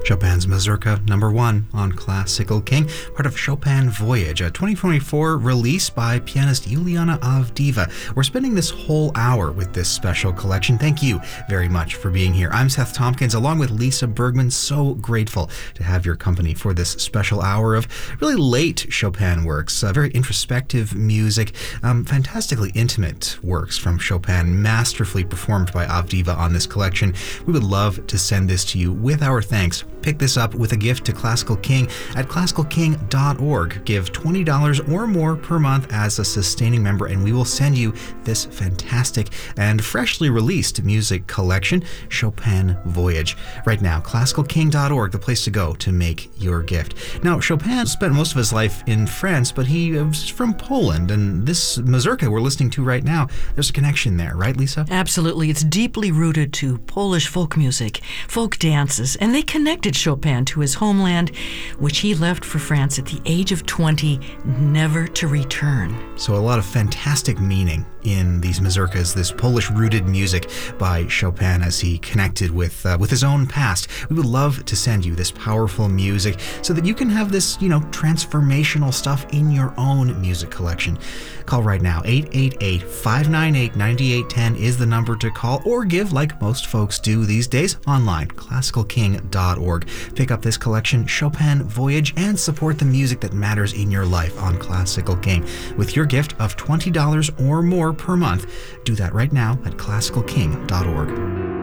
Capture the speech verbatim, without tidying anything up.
Chopin's Mazurka number one on Classical King, part of Chopin Voyage, a twenty twenty-four release by pianist Uliana Avdiva. We're spending this whole hour with this special collection. Thank you very much for being here. I'm Seth Tompkins, along with Lisa Bergman. So grateful to have your company for this special hour of really late Chopin works, uh, very introspective music, um, fantastically intimate works from Chopin, masterfully performed by Avdiva on this collection. We would love to send this to you with our thanks. Pick this up with a gift to Classical King at classical king dot org. Give twenty dollars or more per month as a sustaining member, and we will send you this fantastic and freshly released music collection, Chopin Voyage. Right now, classical king dot org, the place to go to make your gift. Now, Chopin spent most of his life in France, but he was from Poland, and this Mazurka we're listening to right now, there's a connection there, right, Lisa? Absolutely. It's deeply rooted to Polish folk music, folk dances, and they connected Chopin to his homeland, which he left for France at the age of twenty, never to return. So a lot of fantastic meaning in these mazurkas, this Polish-rooted music by Chopin as he connected with uh, with his own past. We would love to send you this powerful music so that you can have this, you know, transformational stuff in your own music collection. Call right now. eight eight eight, five nine eight, nine eight one zero is the number to call, or give like most folks do these days online, classical king dot org. Pick up this collection, Chopin Voyage, and support the music that matters in your life on Classical King with your gift of twenty dollars or more per month. Do that right now at classical king dot org.